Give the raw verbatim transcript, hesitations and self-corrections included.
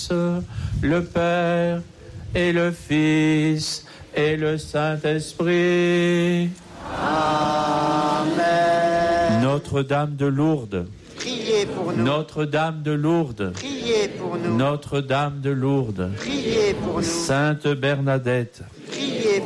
grâce, le Père et le Fils et le Saint-Esprit. Amen. Notre-Dame de Lourdes, Priez pour nous. Notre-Dame de Lourdes, Priez pour nous. Notre-Dame de Lourdes, Priez pour nous. Sainte Bernadette, Priez